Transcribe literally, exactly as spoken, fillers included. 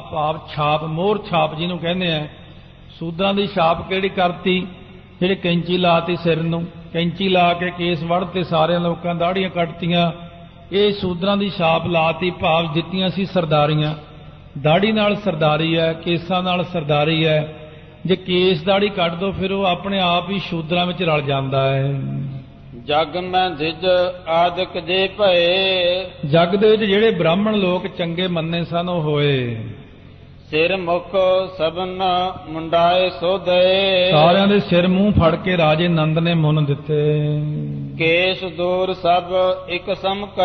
ਭਾਵ ਛਾਪ, ਮੋਹਰ ਛਾਪ ਜਿਹਨੂੰ ਕਹਿੰਦੇ ਆ। ਸੂਦਾਂ ਦੀ ਛਾਪ ਕਿਹੜੀ ਕਰਤੀ? ਜਿਹੜੇ ਕੈਂਚੀ ਲਾਤੀ ਸਿਰ ਨੂੰ, ਕੈਂਚੀ ਲਾ ਕੇ ਕੇਸ ਵੜਤੇ, ਸਾਰਿਆਂ ਲੋਕਾਂ ਦਾੜੀਆਂ ਕੱਟਤੀਆਂ। ਇਹ ਸੂਦਰਾਂ ਦੀ ਛਾਪ ਲਾਤੀ, ਭਾਵ ਦਿੱਤੀਆਂ ਸੀ ਸਰਦਾਰੀਆਂ। ਦਾੜੀ ਨਾਲ ਸਰਦਾਰੀ ਹੈ, ਕੇਸਾਂ ਨਾਲ ਸਰਦਾਰੀ ਹੈ। ਜੇ ਕੇਸ ਦਾੜੀ ਕੱਢ ਦੋ ਫਿਰ ਉਹ ਆਪਣੇ ਆਪ ਹੀ ਸ਼ੂਦਰਾਂ ਵਿੱਚ ਰਲ ਜਾਂਦਾ ਹੈ। ਜਗ ਮੈਂ ਧਿਜ ਆਦਿਕ ਜੇ ਭਏ, ਜਗ ਦੇ ਵਿੱਚ ਜਿਹੜੇ ਬ੍ਰਾਹਮਣ ਲੋਕ ਚੰਗੇ ਮੰਨੇ ਸਨ ਉਹ ਹੋਏ। ਸਿਰ ਮੁਖ ਸਭਨ ਮੁੰਡਾਏ ਸੋਧੇ, ਸਾਰਿਆਂ ਦੇ ਸਿਰ ਮੂੰਹ ਫੜ ਕੇ ਰਾਜੇ ਨੰਦ ਨੇ ਮੁੰਨ ਦਿੱਤੇ। ਕੇਸ ਦੂਰ ਸਭ ਇਕ ਸਮ